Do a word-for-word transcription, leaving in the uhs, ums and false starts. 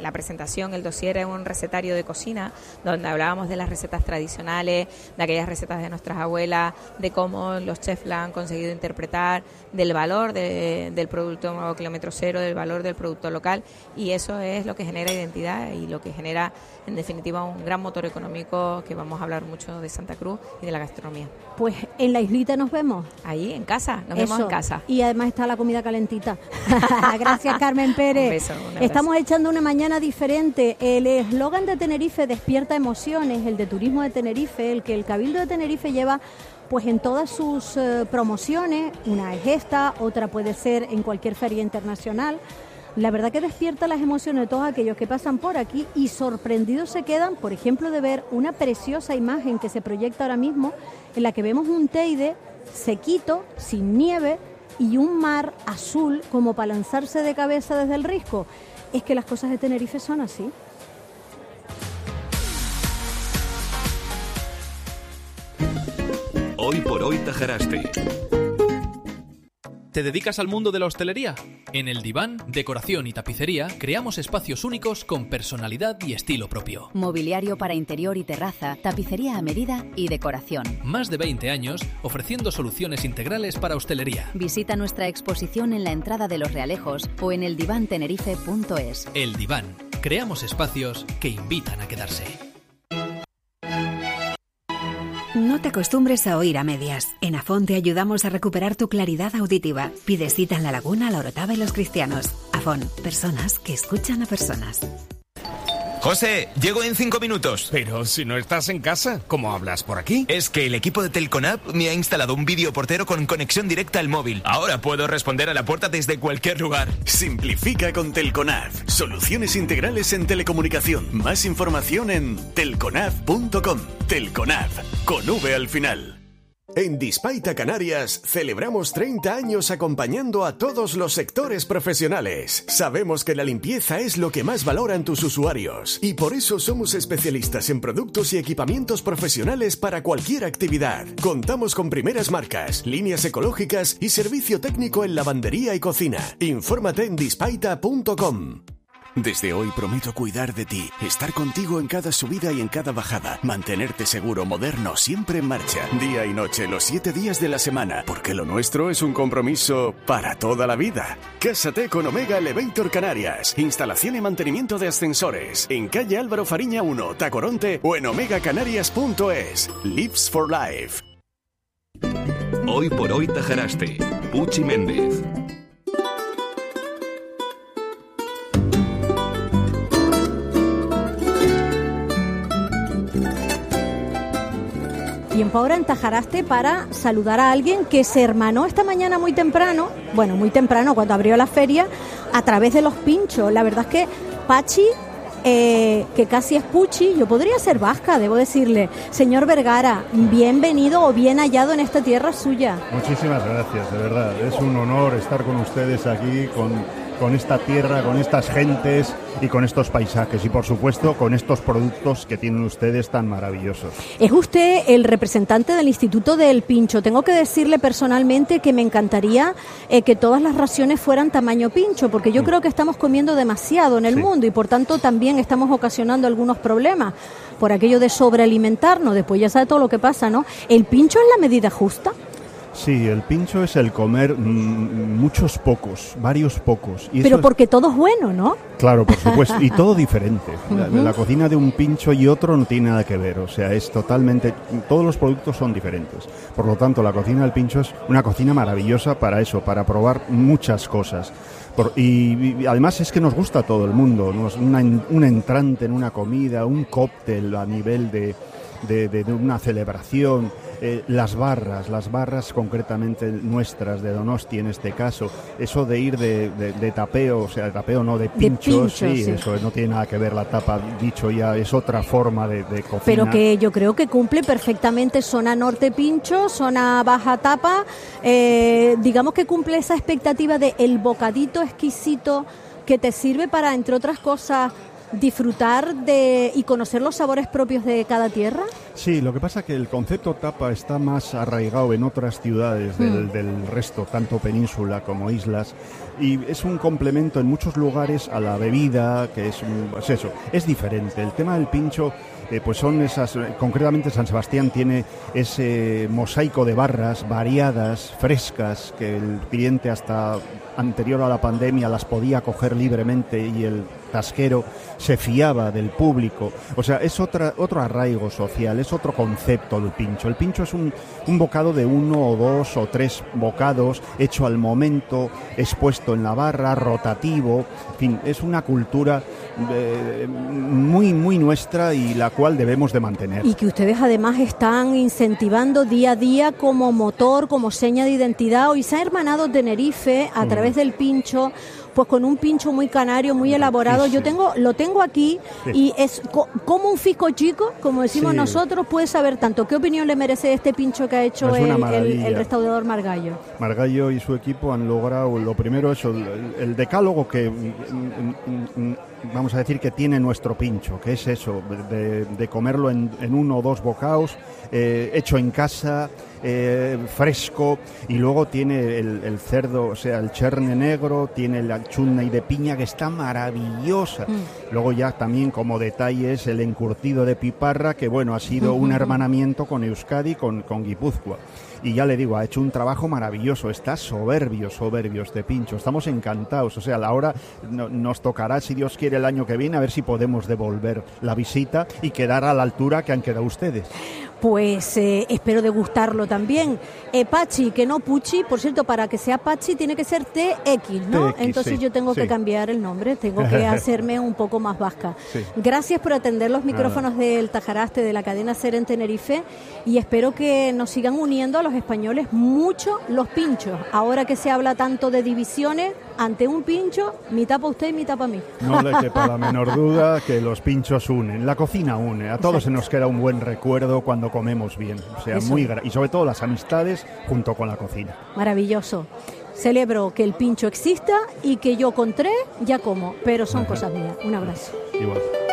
la presentación, el dossier era un recetario de cocina donde hablábamos de las recetas tradicionales, de aquellas recetas de nuestras abuelas, de cómo los chefs la han conseguido interpretar, del valor de, del producto kilómetro cero, del valor del producto local, y eso es lo que genera identidad y lo que genera, en definitiva, un gran motor económico, que vamos a hablar mucho de Santa Cruz y de la gastronomía. Pues en la islita nos vemos. Ahí, en casa, nos Eso. vemos en casa. Y además está la comida calentita. Gracias, Carmen Pérez. Un beso, un abrazo. Estamos echando una mañana diferente. El eslogan de Tenerife, despierta emociones, el de turismo de Tenerife, el que el Cabildo de Tenerife lleva pues en todas sus eh, promociones. Una es esta, otra puede ser en cualquier feria internacional. La verdad que despierta las emociones de todos aquellos que pasan por aquí y sorprendidos se quedan, por ejemplo, de ver una preciosa imagen que se proyecta ahora mismo, en la que vemos un Teide sequito, sin nieve, y un mar azul como para lanzarse de cabeza desde el risco. Es que las cosas de Tenerife son así. Hoy por hoy Tajaraste. ¿Te dedicas al mundo de la hostelería? En El Diván, Decoración y Tapicería creamos espacios únicos con personalidad y estilo propio. Mobiliario para interior y terraza, tapicería a medida y decoración. Más de veinte años ofreciendo soluciones integrales para hostelería. Visita nuestra exposición en la entrada de Los Realejos o en el diván tenerife punto es. El Diván. Creamos espacios que invitan a quedarse. No te acostumbres a oír a medias. En Afón te ayudamos a recuperar tu claridad auditiva. Pide cita en La Laguna, La Orotava y Los Cristianos. Afón, personas que escuchan a personas. José, llego en cinco minutos. Pero si no estás en casa, ¿cómo hablas por aquí? Es que el equipo de Telconab me ha instalado un videoportero con conexión directa al móvil. Ahora puedo responder a la puerta desde cualquier lugar. Simplifica con Telconab. Soluciones integrales en telecomunicación. Más información en telconab punto com. Telconab, con V al final. En Dispaita Canarias celebramos treinta años acompañando a todos los sectores profesionales. Sabemos que la limpieza es lo que más valoran tus usuarios y por eso somos especialistas en productos y equipamientos profesionales para cualquier actividad. Contamos con primeras marcas, líneas ecológicas y servicio técnico en lavandería y cocina. Infórmate en dispaita punto com. Desde hoy prometo cuidar de ti, estar contigo en cada subida y en cada bajada, mantenerte seguro, moderno, siempre en marcha, día y noche, los siete días de la semana, porque lo nuestro es un compromiso para toda la vida. Cásate con Omega Elevator Canarias, instalación y mantenimiento de ascensores, en calle Álvaro Fariña uno, Tacoronte o en omega canarias punto es. Lives for Life. Hoy por hoy Tajaraste. Puchi Méndez. Tiempo ahora en Tajaraste para saludar a alguien que se hermanó esta mañana muy temprano, bueno, muy temprano cuando abrió la feria, a través de los pinchos. La verdad es que Pachi, eh, que casi es Puchi, yo podría ser vasca, debo decirle. Señor Vergara, bienvenido o bien hallado en esta tierra suya. Muchísimas gracias, de verdad. Es un honor estar con ustedes aquí, con... con esta tierra, con estas gentes y con estos paisajes y, por supuesto, con estos productos que tienen ustedes tan maravillosos. Es usted el representante del Instituto del Pincho. Tengo que decirle personalmente que me encantaría eh, que todas las raciones fueran tamaño pincho, porque yo mm. creo que estamos comiendo demasiado en el sí. mundo y, por tanto, también estamos ocasionando algunos problemas por aquello de sobrealimentarnos. Después ya sabe todo lo que pasa, ¿no? ¿El pincho es la medida justa? Sí, el pincho es el comer mmm, muchos pocos, varios pocos. Y Pero eso porque es... todo es bueno, ¿no? Claro, por supuesto, y todo diferente. Uh-huh. La, la cocina de un pincho y otro no tiene nada que ver, o sea, es totalmente... Todos los productos son diferentes. Por lo tanto, la cocina del pincho es una cocina maravillosa para eso, para probar muchas cosas. Por, y, y además es que nos gusta a todo el mundo, ¿no? Una, un entrante en una comida, un cóctel a nivel de, de, de, de una celebración... Eh, las barras, las barras concretamente nuestras de Donosti en este caso, eso de ir de, de, de tapeo, o sea, de tapeo no, de pincho, de pincho sí, sí, eso no tiene nada que ver la tapa, dicho ya, es otra forma de, de cocina. Pero que yo creo que cumple perfectamente zona norte pincho, zona baja tapa, eh, digamos que cumple esa expectativa de el bocadito exquisito que te sirve para, entre otras cosas, disfrutar de y conocer los sabores propios de cada tierra. Sí, lo que pasa es que el concepto tapa está más arraigado en otras ciudades del, mm. del resto, tanto península como islas, y es un complemento en muchos lugares a la bebida, que es, un, pues eso, es diferente. El tema del pincho, eh, pues son esas, concretamente San Sebastián tiene ese mosaico de barras variadas, frescas, que el cliente hasta anterior a la pandemia las podía coger libremente y el tasquero se fiaba del público. O sea, es otra, otro arraigo social, es otro concepto del pincho. El pincho es un, un bocado de uno o dos o tres bocados hecho al momento, expuesto en la barra, rotativo. En fin, es una cultura eh, muy, muy nuestra y la cual debemos de mantener. Y que ustedes además están incentivando día a día como motor, como seña de identidad. Hoy se ha hermanado Tenerife a mm. través del pincho, pues con un pincho muy canario, muy elaborado. Sí, sí. Yo tengo, lo tengo aquí sí. y es co- como un fisco chico, como decimos sí. nosotros, puede saber tanto. ¿Qué opinión le merece este pincho que ha hecho el, el, el restaurador Margallo? Margallo y su equipo han logrado, lo primero eso, el, el decálogo que, vamos a decir, que tiene nuestro pincho, que es eso, de, de comerlo en, en uno o dos bocados, eh, hecho en casa, eh, fresco, y luego tiene el, el cerdo, o sea, el cherne negro, tiene la chutney de piña que está maravillosa. Mm. Luego ya también como detalles el encurtido de piparra, que bueno, ha sido un hermanamiento con Euskadi, con, con Guipúzcoa. Y ya le digo, ha hecho un trabajo maravilloso, está soberbio, soberbio este pincho, estamos encantados, o sea, a la hora no, nos tocará, si Dios quiere, el año que viene, a ver si podemos devolver la visita y quedar a la altura que han quedado ustedes. Pues eh, espero degustarlo también. Eh, Pachi, que no Puchi, por cierto, para que sea Pachi tiene que ser T X, ¿no? T X, Entonces sí, yo tengo sí. que cambiar el nombre, tengo que hacerme un poco más vasca. Sí. Gracias por atender los micrófonos Nada. del Tajaraste, de la cadena SER en Tenerife, y espero que nos sigan uniendo a los españoles mucho los pinchos. Ahora que se habla tanto de divisiones, ante un pincho, mitad para usted y mitad para mí. No le quepa la menor duda que los pinchos unen, la cocina une, a todos Exacto. se nos queda un buen recuerdo cuando comemos bien, o sea, Eso. muy gra- y sobre todo las amistades junto con la cocina. Maravilloso. Celebro que el pincho exista y que yo con tres ya como, pero son Ajá. cosas mías. Un abrazo. Igual.